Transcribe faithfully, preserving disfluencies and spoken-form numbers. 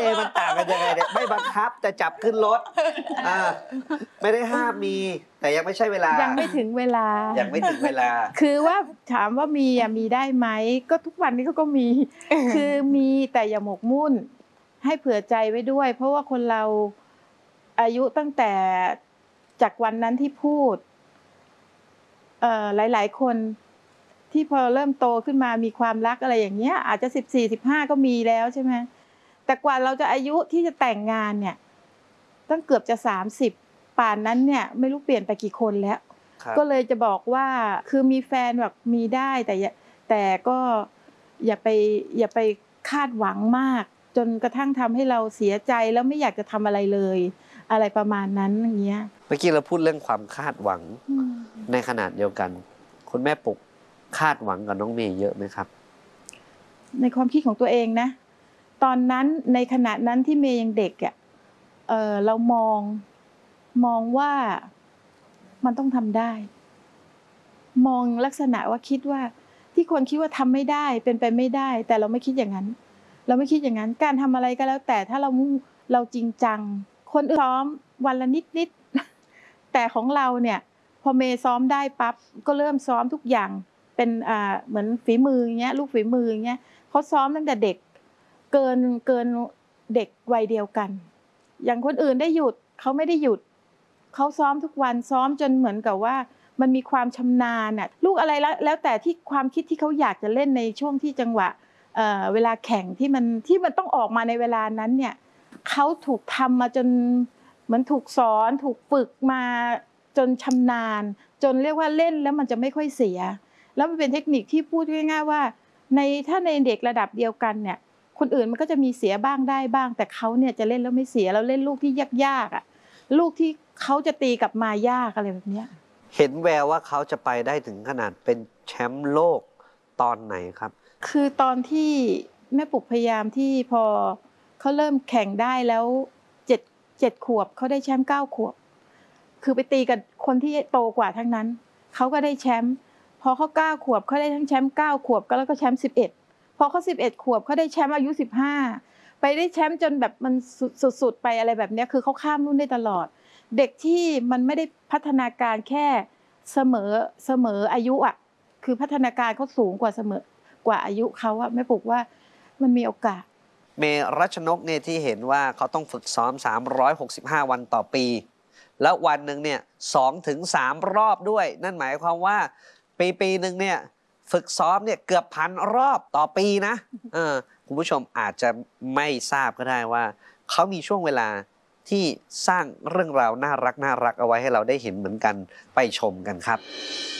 ย์มันต่างกันยังไงเนี่ยไม่บังคับแต่จับขึ้นรถอ่าไม่ได้ห้ามมีแต่ยังไม่ใช่เวลายังไม่ถึงเวลายังไม่ถึงเวลาคือว่าถามว่ามีอะมีได้ไหมก็ทุกวันนี้เขาก็มีคือมีแต่อย่าหมกมุ่นให้เผื่อใจไว้ด้วยเพราะว่าคนเราอายุตั้งแต่จากวันนั้นที่พูดเอ่อหลายๆคนที่พอเริ่มโตขึ้นมามีความรักอะไรอย่างเงี้ยอาจจะสิบสี่สิบห้าก็มีแล้วใช่ไหมแต่กว่าเราจะอายุที่จะแต่งงานเนี่ยตั้งเกือบจะสามสิบป่านนั้นเนี่ยไม่รู้เปลี่ยนไปกี่คนแล้วก็เลยจะบอกว่าคือมีแฟนแบบมีได้แต่แต่ก็อย่าไปอย่าไปคาดหวังมากจนกระทั่งทำให้เราเสียใจแล้วไม่อยากจะทำอะไรเลยอะไรประมาณนั้นอย่างเงี้ยเมื่อกี้เราพูดเรื่องความคาดหวังในขนาดเดียวกันคุณแม่ปุกคาดหวังกับน้องเมย์เยอะไหมครับในความคิดของตัวเองนะตอนนั้นในขณะนั้นที่เมย์ยังเด็กอ่ะเออเรามองมองว่ามันต้องทำได้มองลักษณะว่าคิดว่าที่คนคิดว่าทำไม่ได้เป็นไปไม่ได้แต่เราไม่คิดอย่างนั้นเราไม่คิดอย่างนั้นการทำอะไรก็แล้วแต่ถ้าเรามุ่งเราจริงจังคนอื่นซ้อมวันละนิดนิดแต่ของเราเนี่ยพอเมย์ซ้อมได้ปั๊บก็เริ่มซ้อมทุกอย่างเป็นอ่าเหมือนฝีมืออย่างเงี้ยลูกฝีมืออย่างเงี้ยเขาซ้อมตั้งแต่เด็กเกินเกินเด็กวัยเดียวกันอย่างคนอื่นได้หยุดเขาไม่ได้หยุดเขาซ้อมทุกวันซ้อมจนเหมือนกับว่ามันมีความชำนาญน่ะลูกอะไรแล้วแล้วแต่ที่ความคิดที่เขาอยากจะเล่นในช่วงที่จังหวะเอ่อเวลาแข่งที่มันที่มันต้องออกมาในเวลานั้นเนี่ยเขาถูกทำมาจนเหมือนถูกสอนถูกฝึกมาจนชำนาญจนเรียกว่าเล่นแล้วมันจะไม่ค่อยเสียแล้วมันเป็นเทคนิคที่พูดง่ายๆว่าในถ้าในเด็กระดับเดียวกันเนี่ยคนอื่นมันก็จะมีเสียบ้างได้บ้างแต่เขาเนี่ยจะเล่นแล้วไม่เสียเราเล่นลูกที่ยากๆอ่ะลูกที่เขาจะตีกลับมายากอะไรแบบนี้เห็นแววว่าเขาจะไปได้ถึงขนาดเป็นแชมป์โลกตอนไหนครับคือตอนที่แม่ปุกพยายามที่พอเขาเริ่มแข่งได้แล้วเจ็ดเจ็ดขวบเขาได้แชมป์เก้าขวบคือไปตีกับคนที่โตกว่าทั้งนั้นเขาก็ได้แชมป์พอเขาเก้าขวบเขาได้ทั้งแชมป์เก้าขวบก็แล้วก็แชมป์สิบเอ็ดพอเขาสิบเอ็ดขวบเขาได้แชมป์อายุสิบห้าไปได้แชมป์จนแบบมันสุดๆไปอะไรแบบนี้คือเขาข้ามรุ่นได้ตลอดเด็กที่มันไม่ได้พัฒนาการแค่เสมอเสมออายุอ่ะคือพัฒนาการเขาสูงกว่าเสมอกว่าอายุเขาอะแม่ปุกว่ามันมีโอกาสเมรัชนกเนี่ยที่เห็นว่าเขาต้องฝึกซ้อมสามร้อยหกสิบห้าวันต่อปีแล้ววันหนึ่งเนี่ยสองถึงสามรอบด้วยนั่นหมายความว่าปีปีหนึ่งเนี่ยฝึกซ้อมเนี่ยเกือบพันรอบต่อปีนะเออคุณผู้ชมอาจจะไม่ทราบก็ได้ว่าเขามีช่วงเวลาที่สร้างเรื่องราวน่ารักน่ารักเอาไว้ให้เราได้เห็นเหมือนกันไปชมกันครับ